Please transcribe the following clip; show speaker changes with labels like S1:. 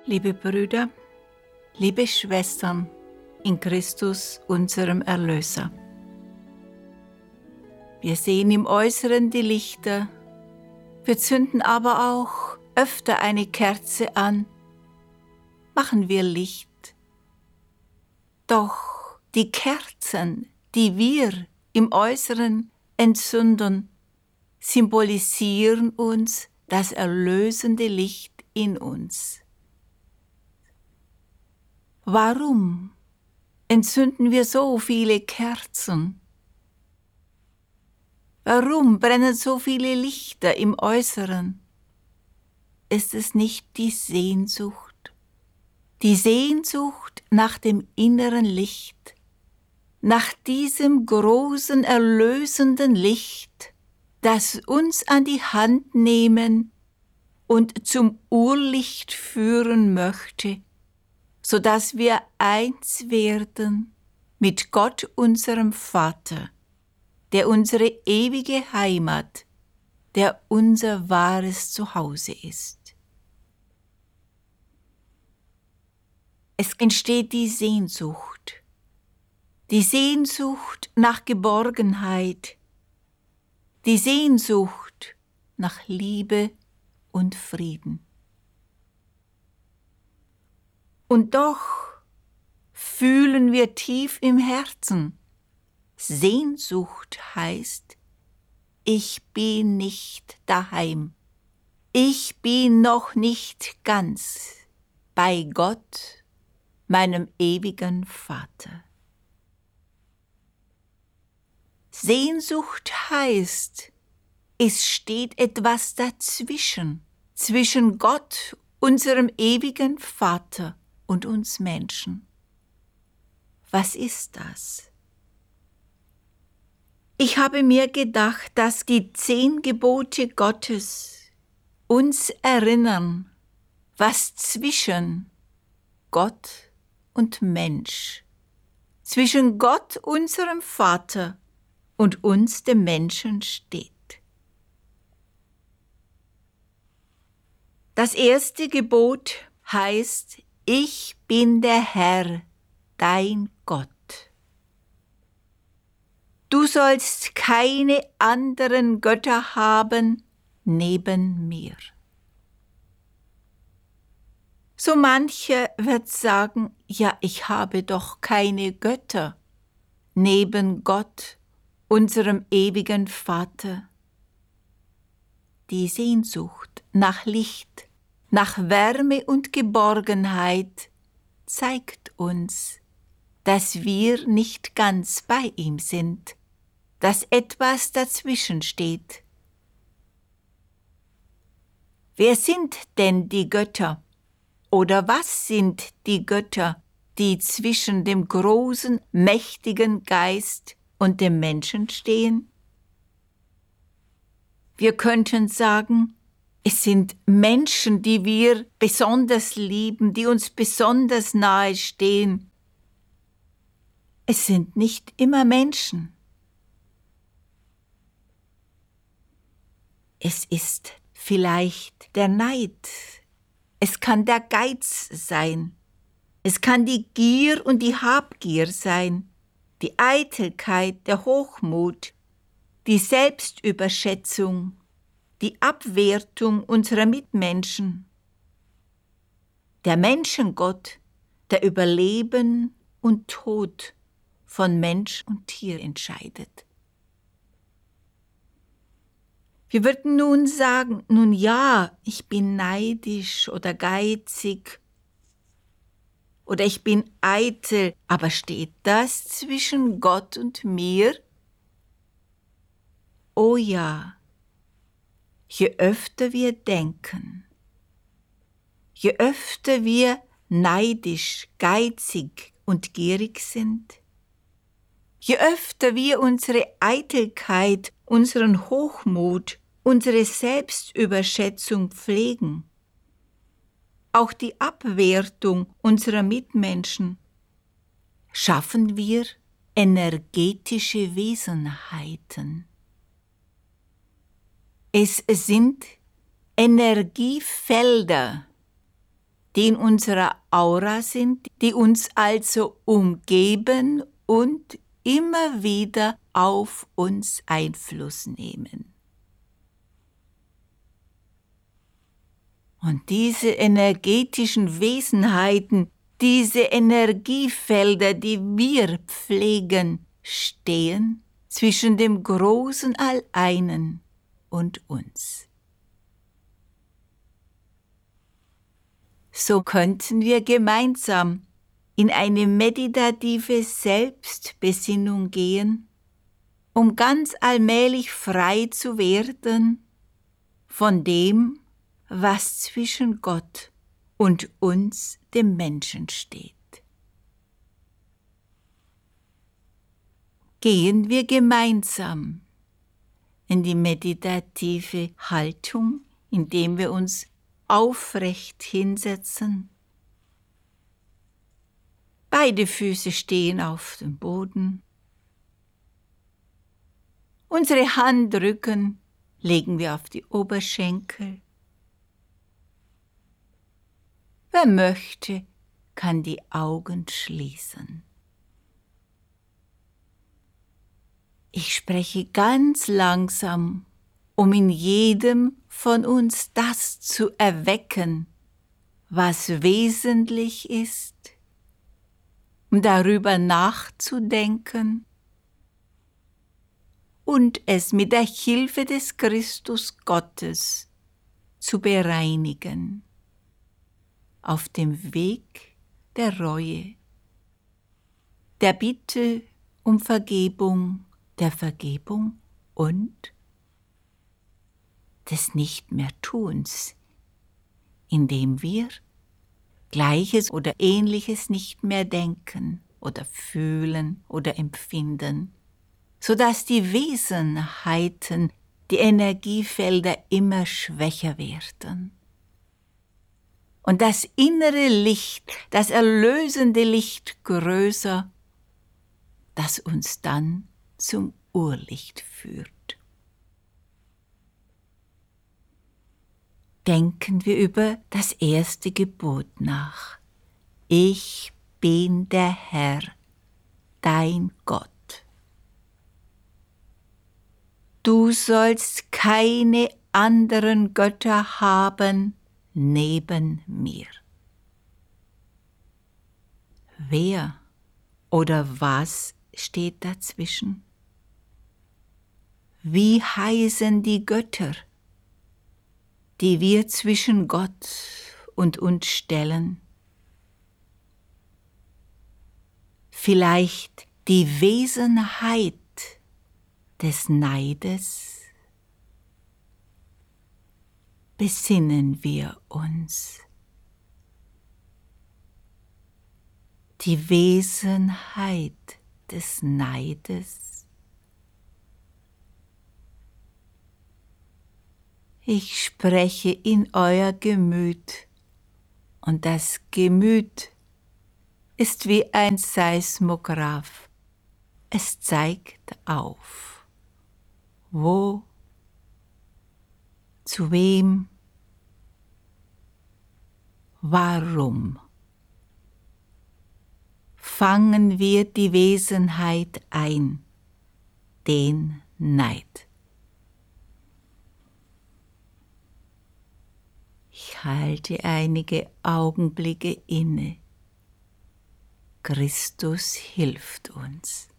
S1: Liebe Brüder, liebe Schwestern in Christus, unserem Erlöser. Wir sehen im Äußeren die Lichter, wir zünden aber auch öfter eine Kerze an, machen wir Licht. Doch die Kerzen, die wir im Äußeren entzünden, symbolisieren uns das erlösende Licht in uns. Warum entzünden wir so viele Kerzen? Warum brennen so viele Lichter im Äußeren? Ist es nicht die Sehnsucht? Die Sehnsucht nach dem inneren Licht, nach diesem großen, erlösenden Licht, das uns an die Hand nehmen und zum Urlicht führen möchte, sodass wir eins werden mit Gott, unserem Vater, der unsere ewige Heimat, der unser wahres Zuhause ist. Es entsteht die Sehnsucht nach Geborgenheit, die Sehnsucht nach Liebe und Frieden. Und doch fühlen wir tief im Herzen, Sehnsucht heißt, ich bin nicht daheim, ich bin noch nicht ganz bei Gott, meinem ewigen Vater. Sehnsucht heißt, es steht etwas dazwischen, zwischen Gott, unserem ewigen Vater, und uns Menschen. Was ist das? Ich habe mir gedacht, dass die 10 Gebote Gottes uns erinnern, was zwischen Gott und Mensch, zwischen Gott, unserem Vater, und uns, dem Menschen, steht. Das erste Gebot heißt, ich bin der Herr, dein Gott. Du sollst keine anderen Götter haben neben mir. So mancher wird sagen, ja, ich habe doch keine Götter neben Gott, unserem ewigen Vater. Die Sehnsucht nach Licht, nach Wärme und Geborgenheit zeigt uns, dass wir nicht ganz bei ihm sind, dass etwas dazwischen steht. Wer sind denn die Götter? Oder was sind die Götter, die zwischen dem großen, mächtigen Geist und dem Menschen stehen? Wir könnten sagen, es sind Menschen, die wir besonders lieben, die uns besonders nahe stehen. Es sind nicht immer Menschen. Es ist vielleicht der Neid. Es kann der Geiz sein. Es kann die Gier und die Habgier sein, die Eitelkeit, der Hochmut, die Selbstüberschätzung, die Abwertung unserer Mitmenschen. Der Menschengott, der über Leben und Tod von Mensch und Tier entscheidet. Wir würden nun sagen, nun ja, ich bin neidisch oder geizig oder ich bin eitel, aber steht das zwischen Gott und mir? Oh ja. Je öfter wir denken, je öfter wir neidisch, geizig und gierig sind, je öfter wir unsere Eitelkeit, unseren Hochmut, unsere Selbstüberschätzung pflegen, auch die Abwertung unserer Mitmenschen, schaffen wir energetische Wesenheiten. Es sind Energiefelder, die in unserer Aura sind, die uns also umgeben und immer wieder auf uns Einfluss nehmen. Und diese energetischen Wesenheiten, diese Energiefelder, die wir pflegen, stehen zwischen dem großen Alleinen und uns. So könnten wir gemeinsam in eine meditative Selbstbesinnung gehen, um ganz allmählich frei zu werden von dem, was zwischen Gott und uns, dem Menschen, steht. Gehen wir gemeinsam in die meditative Haltung, indem wir uns aufrecht hinsetzen. Beide Füße stehen auf dem Boden. Unsere Handrücken legen wir auf die Oberschenkel. Wer möchte, kann die Augen schließen. Ich spreche ganz langsam, um in jedem von uns das zu erwecken, was wesentlich ist, um darüber nachzudenken und es mit der Hilfe des Christus Gottes zu bereinigen, auf dem Weg der Reue, der Bitte um Vergebung, der Vergebung und des Nicht-mehr-Tuns, indem wir Gleiches oder Ähnliches nicht mehr denken oder fühlen oder empfinden, sodass die Wesenheiten, die Energiefelder immer schwächer werden. Und das innere Licht, das erlösende Licht größer, das uns dann zum Urlicht führt. Denken wir über das erste Gebot nach. Ich bin der Herr, dein Gott. Du sollst keine anderen Götter haben neben mir. Wer oder was steht dazwischen? Wie heißen die Götter, die wir zwischen Gott und uns stellen? Vielleicht die Wesenheit des Neides? Besinnen wir uns. Die Wesenheit des Neides. Ich spreche in euer Gemüt, und das Gemüt ist wie ein Seismograph. Es zeigt auf, wo, zu wem, warum. Fangen wir die Wesenheit ein, den Neid. Ich halte einige Augenblicke inne. Christus hilft uns.